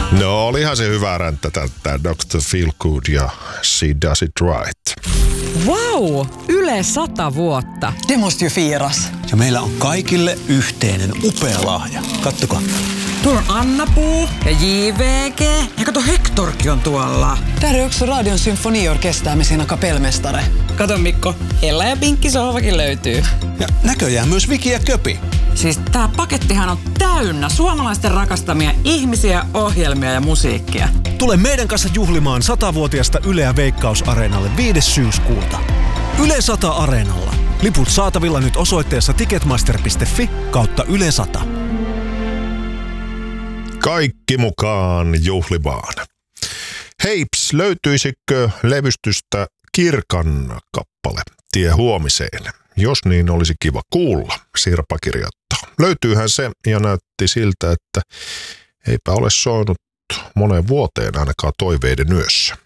No olihan se hyvä räntä tää Dr. Feelgood ja She Does It Right. Wow! Yle 100 vuotta. Det måste ju firas. Ja meillä on kaikille yhteinen upea lahja. Kattokaa. Tuolla on Anna-Puu ja JVG. Ja kato, Hectorkin on tuolla. Där är också Radion symfoniorkester med sina kapellmästare. Kato Mikko, Ella ja Pinkki sohvakin löytyy. Ja näköjään myös Viki ja Köpi. Siis tää pakettihan on täynnä suomalaisten rakastamia ihmisiä, ohjelmia ja musiikkia. Tule meidän kanssa juhlimaan 100-vuotiaasta Yleä Veikkaus-areenalle 5. syyskuuta. Yle 100 Areenalla. Liput saatavilla nyt osoitteessa ticketmaster.fi/Yle 100. Kaikki mukaan juhlimaan. Heips, löytyisikö levystystä Kirkan kappale Tie huomiseen? Jos niin, olisi kiva kuulla, Sirpa kirjoittaa. Löytyyhän se ja näytti siltä, että eipä ole soinut moneen vuoteen ainakaan Toiveiden yössä.